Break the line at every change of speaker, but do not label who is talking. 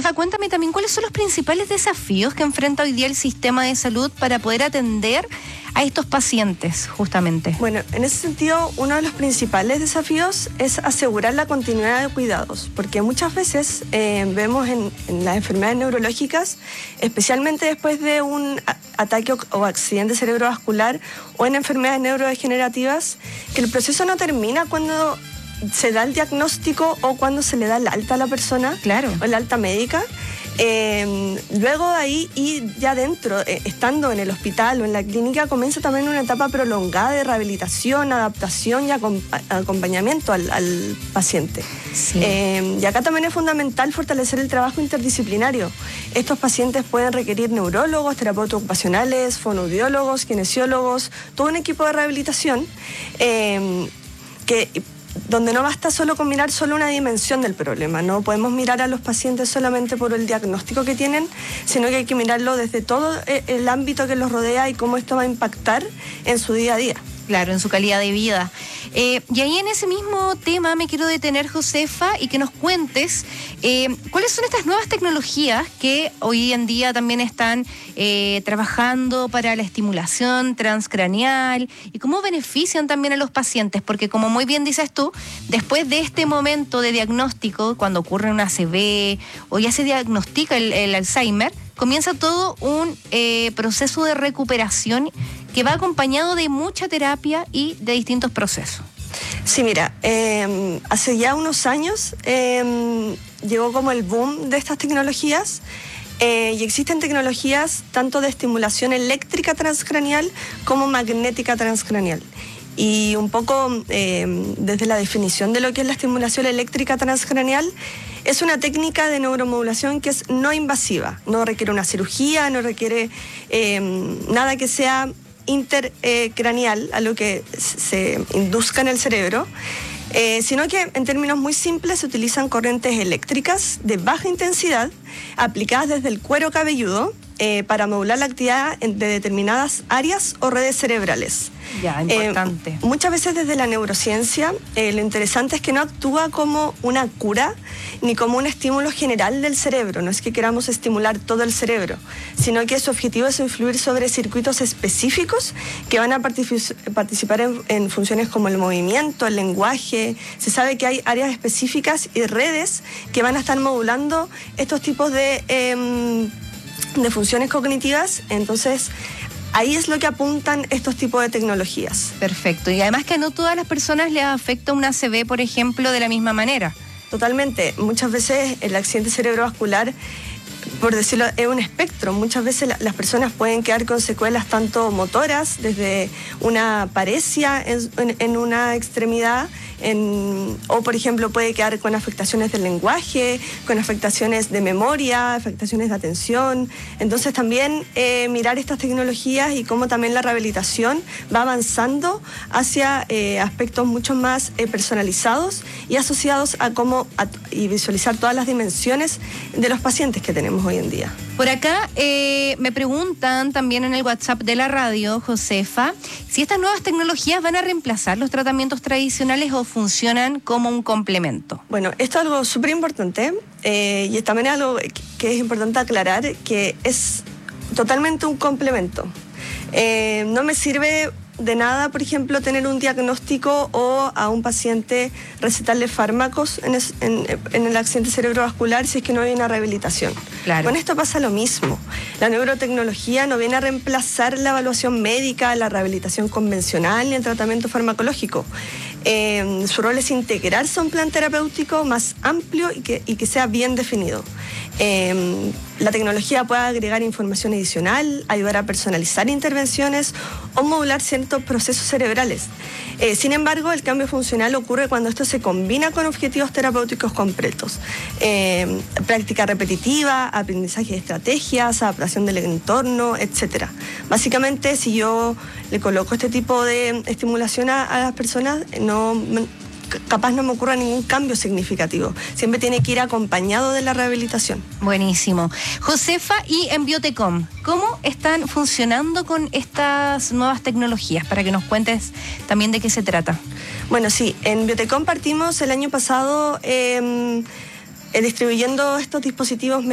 Josefa, cuéntame también cuáles son los principales desafíos que enfrenta hoy día el sistema de salud para poder atender a estos pacientes, justamente.
Bueno, en ese sentido, uno de los principales desafíos es asegurar la continuidad de cuidados, porque muchas veces vemos en las enfermedades neurológicas, especialmente después de un ataque o accidente cerebrovascular o en enfermedades neurodegenerativas, que el proceso no termina cuando se da el diagnóstico o cuando se le da el alta a la persona,
claro,
o el alta médica. Luego de ahí, y ya dentro, estando en el hospital o en la clínica, comienza también una etapa prolongada de rehabilitación, adaptación y acompañamiento al paciente.
Sí.
Y acá también es fundamental fortalecer el trabajo interdisciplinario. Estos pacientes pueden requerir neurólogos, terapeutas ocupacionales, fonoaudiólogos, kinesiólogos, todo un equipo de rehabilitación donde no basta solo con mirar solo una dimensión del problema. No podemos mirar a los pacientes solamente por el diagnóstico que tienen, sino que hay que mirarlo desde todo el ámbito que los rodea y cómo esto va a impactar en su día a día.
Claro, en su calidad de vida. Y ahí en ese mismo tema me quiero detener, Josefa, y que nos cuentes cuáles son estas nuevas tecnologías que hoy en día también están trabajando para la estimulación transcraneal y cómo benefician también a los pacientes, porque como muy bien dices tú, después de este momento de diagnóstico, cuando ocurre una ACV o ya se diagnostica el Alzheimer, comienza todo un proceso de recuperación que va acompañado de mucha terapia y de distintos procesos.
Sí, mira, hace ya unos años llegó como el boom de estas tecnologías y existen tecnologías tanto de estimulación eléctrica transcraneal como magnética transcraneal. Y un poco desde la definición de lo que es la estimulación eléctrica transcraneal, es una técnica de neuromodulación que es no invasiva, no requiere una cirugía, no requiere nada que sea intercraneal, a lo que se induzca en el cerebro, sino que en términos muy simples se utilizan corrientes eléctricas de baja intensidad aplicadas desde el cuero cabelludo para modular la actividad de determinadas áreas o redes cerebrales.
Ya, importante.
Muchas veces desde la neurociencia lo interesante es que no actúa como una cura ni como un estímulo general del cerebro. No es que queramos estimular todo el cerebro, sino que su objetivo es influir sobre circuitos específicos que van a participar en funciones como el movimiento, el lenguaje. Se sabe que hay áreas específicas y redes que van a estar modulando estos tipos de funciones cognitivas. Entonces, ahí es lo que apuntan estos tipos de tecnologías.
Perfecto. Y además que no todas las personas les afecta una ACV, por ejemplo, de la misma manera.
Totalmente. Muchas veces el accidente cerebrovascular, por decirlo, es un espectro. Muchas veces las personas pueden quedar con secuelas tanto motoras, desde una paresia en una extremidad, o por ejemplo puede quedar con afectaciones del lenguaje, con afectaciones de memoria, afectaciones de atención. Entonces también mirar estas tecnologías y cómo también la rehabilitación va avanzando hacia aspectos mucho más personalizados y asociados a y visualizar todas las dimensiones de los pacientes que tenemos hoy en día.
Por acá me preguntan también en el WhatsApp de la radio, Josefa, si estas nuevas tecnologías van a reemplazar los tratamientos tradicionales o funcionan como un complemento.
Bueno, esto es algo súper importante y también es algo que es importante aclarar, que es totalmente un complemento. No me sirve de nada, por ejemplo, tener un diagnóstico o a un paciente recetarle fármacos en el accidente cerebrovascular si es que no hay una rehabilitación.
Claro.
Con esto pasa lo mismo. La neurotecnología no viene a reemplazar la evaluación médica, la rehabilitación convencional ni el tratamiento farmacológico. Su rol es integrarse a un plan terapéutico más amplio y que sea bien definido. La tecnología puede agregar información adicional, ayudar a personalizar intervenciones o modular ciertos procesos cerebrales. Sin embargo, el cambio funcional ocurre cuando esto se combina con objetivos terapéuticos completos. Práctica repetitiva, aprendizaje de estrategias, adaptación del entorno, etc. Básicamente, si yo le coloco este tipo de estimulación a las personas, capaz no me ocurra ningún cambio significativo. Siempre tiene que ir acompañado de la rehabilitación.
Buenísimo. Josefa, y en Biotecom, ¿cómo están funcionando con estas nuevas tecnologías? Para que nos cuentes también de qué se trata.
Bueno, sí, en Biotecom partimos el año pasado distribuyendo estos dispositivos